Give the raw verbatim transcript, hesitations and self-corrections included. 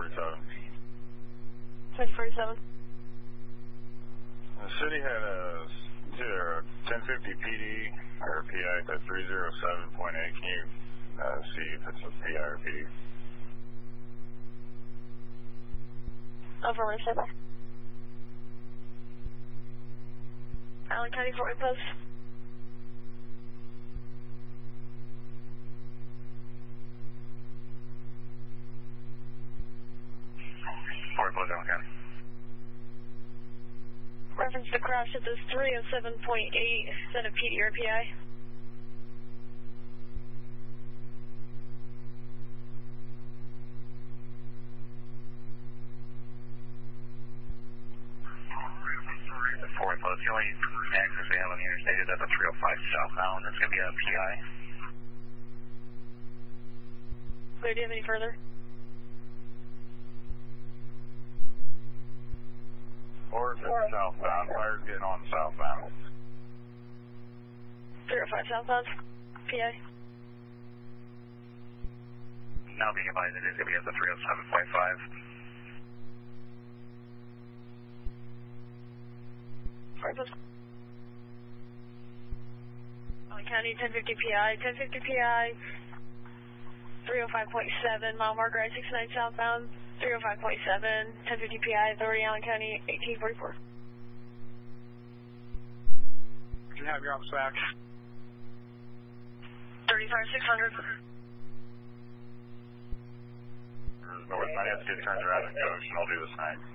forty-seven. twenty forty-seven. The city had a, a ten fifty P D or P I at three oh seven point eight. Can you uh, see if it's a P I or P D? Affirmative. Allen County Fort Post. Fort Post, Allen County. Reference to crash at this three oh seven point eight. Is that a P D or P I? Fort Post, the only access we have on the interstate is at the three oh five southbound. That's going to be a P I. Clear, do you have any further? Or if it's southbound, fire's getting on southbound. three oh five southbound, P I. Now being advised, it is going to be at the three oh seven point five. Fort Post. Allen County, ten fifty P I, ten fifty P I, three oh five point seven, mile marker I sixty-nine southbound, three oh five point seven, ten fifty P I, Authority Allen County, eighteen forty-four. We can have your office back. thirty-five six hundred. North, I have to get turned around and coach, and I'll do the same.